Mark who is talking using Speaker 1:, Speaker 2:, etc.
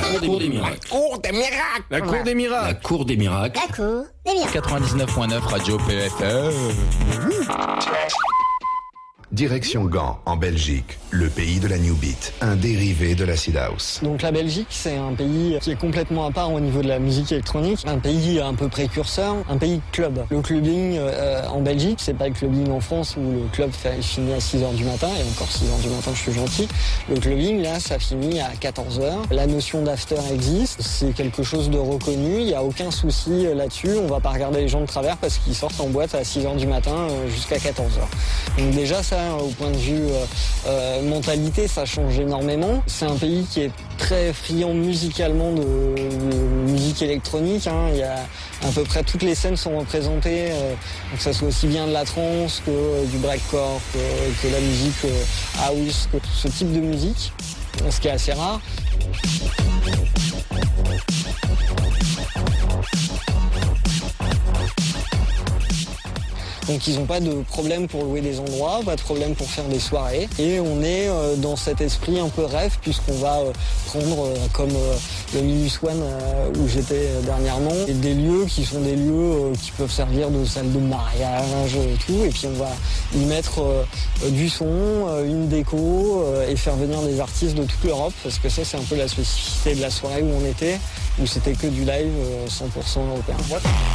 Speaker 1: cour des miracles.
Speaker 2: Cour des miracles.
Speaker 1: La cour des miracles.
Speaker 3: La cour des miracles.
Speaker 4: La cour des miracles.
Speaker 5: 99.9 Radio PFR.
Speaker 6: Direction Gand, en Belgique, le pays de la New Beat, un dérivé de l'acid house.
Speaker 7: Donc la Belgique, c'est un pays qui est complètement à part au niveau de la musique électronique, un pays un peu précurseur, un pays club. Le clubbing en Belgique, c'est pas le clubbing en France où le club finit à 6h du matin, et encore 6h du matin, je suis gentil. Le clubbing, là, ça finit à 14h. La notion d'after existe, c'est quelque chose de reconnu, il n'y a aucun souci là-dessus, on va pas regarder les gens de travers parce qu'ils sortent en boîte à 6h du matin jusqu'à 14h. Donc déjà, ça, au point de vue mentalité, ça change énormément. C'est un pays qui est très friand musicalement de musique électronique. Il y a à peu près toutes les scènes sont représentées, que ça soit aussi bien de la trance que du breakcore, que la musique house, que ce type de musique, ce qui est assez rare. Donc ils n'ont pas de problème pour louer des endroits, pas de problème pour faire des soirées. Et on est dans cet esprit un peu rêve, puisqu'on va prendre comme le Minus One où j'étais dernièrement, et des lieux qui sont des lieux qui peuvent servir de salle de mariage et tout. Et puis on va y mettre du son, une déco et faire venir des artistes de toute l'Europe, parce que ça c'est un peu la spécificité de la soirée où on était, où c'était que du live 100% européen.